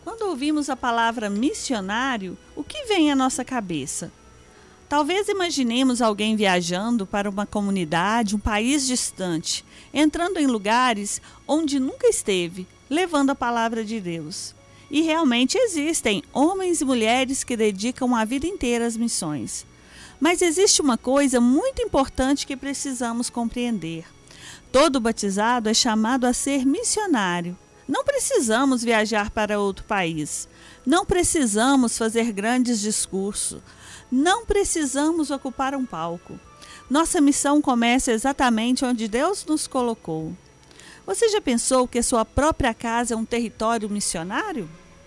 Quando ouvimos a palavra missionário, o que vem à nossa cabeça? Talvez imaginemos alguém viajando para uma comunidade, um país distante, entrando em lugares onde nunca esteve, levando a palavra de Deus. E realmente existem homens e mulheres que dedicam a vida inteira às missões. Mas existe uma coisa muito importante que precisamos compreender. Todo batizado é chamado a ser missionário. Não precisamos viajar para outro país. Não precisamos fazer grandes discursos. Não precisamos ocupar um palco. Nossa missão começa exatamente onde Deus nos colocou. Você já pensou que a sua própria casa é um território missionário?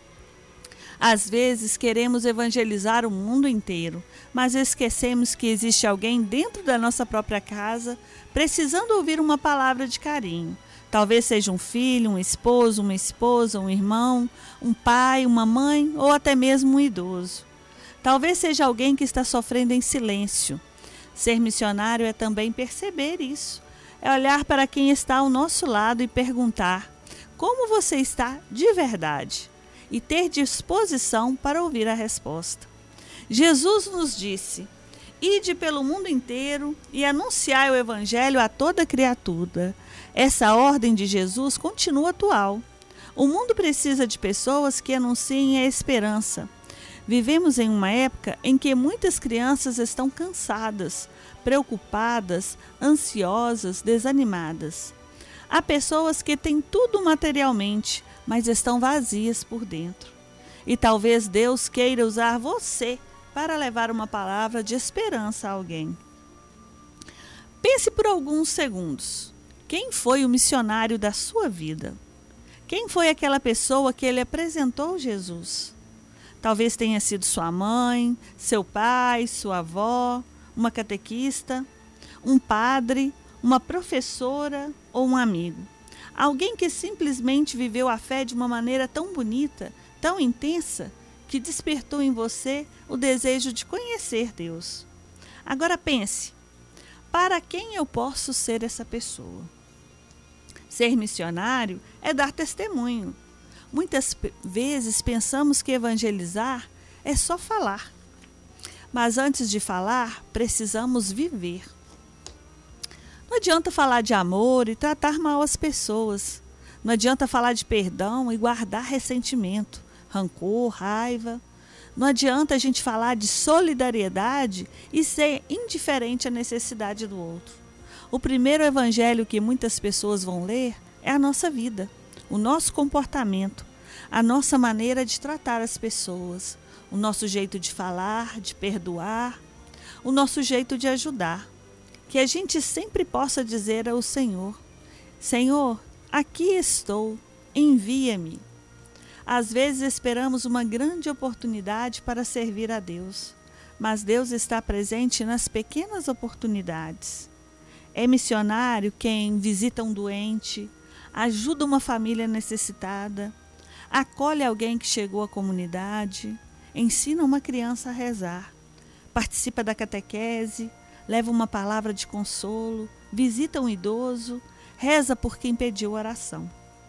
Às vezes queremos evangelizar o mundo inteiro, mas esquecemos que existe alguém dentro da nossa própria casa precisando ouvir uma palavra de carinho. Talvez seja um filho, um esposo, uma esposa, um irmão, um pai, uma mãe ou até mesmo um idoso. Talvez seja alguém que está sofrendo em silêncio. Ser missionário é também perceber isso. É olhar para quem está ao nosso lado e perguntar: como você está de verdade? E ter disposição para ouvir a resposta. Jesus nos disse: ide pelo mundo inteiro e anunciai o evangelho a toda criatura. Essa ordem de Jesus continua atual. O mundo precisa de pessoas que anunciem a esperança. Vivemos em uma época em que muitas crianças estão cansadas, preocupadas, ansiosas, desanimadas. Há pessoas que têm tudo materialmente, mas estão vazias por dentro. E talvez Deus queira usar você para levar uma palavra de esperança a alguém. Pense por alguns segundos. Quem foi o missionário da sua vida? Quem foi aquela pessoa que ele apresentou Jesus? Talvez tenha sido sua mãe, seu pai, sua avó, uma catequista, um padre, uma professora ou um amigo. Alguém que simplesmente viveu a fé de uma maneira tão bonita, tão intensa, que despertou em você o desejo de conhecer Deus. Agora pense, para quem eu posso ser essa pessoa? Ser missionário é dar testemunho. Muitas vezes pensamos que evangelizar é só falar. Mas antes de falar, precisamos viver. Não adianta falar de amor e tratar mal as pessoas. Não adianta falar de perdão e guardar ressentimento, rancor, raiva. Não adianta a gente falar de solidariedade e ser indiferente à necessidade do outro. O primeiro evangelho que muitas pessoas vão ler é a nossa vida, o nosso comportamento, a nossa maneira de tratar as pessoas, o nosso jeito de falar, de perdoar, o nosso jeito de ajudar. Que a gente sempre possa dizer ao Senhor: Senhor, aqui estou, envia-me. Às vezes esperamos uma grande oportunidade para servir a Deus, mas Deus está presente nas pequenas oportunidades. É missionário quem visita um doente, ajuda uma família necessitada, acolhe alguém que chegou à comunidade, ensina uma criança a rezar, participa da catequese, leva uma palavra de consolo, visita um idoso, reza por quem pediu oração.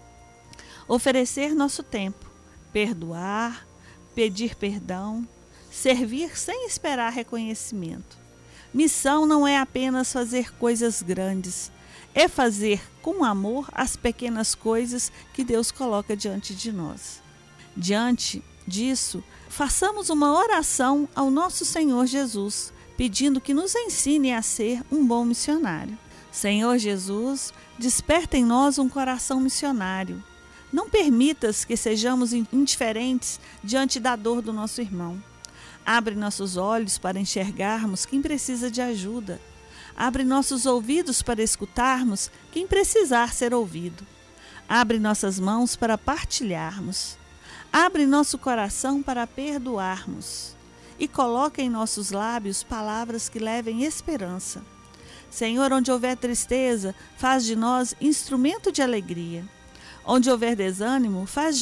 Oferecer nosso tempo, perdoar, pedir perdão, servir sem esperar reconhecimento. Missão não é apenas fazer coisas grandes, é fazer com amor as pequenas coisas que Deus coloca diante de nós. Diante disso, façamos uma oração ao nosso Senhor Jesus, pedindo que nos ensine a ser um bom missionário. Senhor Jesus, desperta em nós um coração missionário. Não permitas que sejamos indiferentes diante da dor do nosso irmão. Abre nossos olhos para enxergarmos quem precisa de ajuda. Abre nossos ouvidos para escutarmos quem precisar ser ouvido. Abre nossas mãos para partilharmos. Abre nosso coração para perdoarmos. E coloca em nossos lábios palavras que levem esperança. Senhor, onde houver tristeza, faz de nós instrumento de alegria. Onde houver desânimo, faz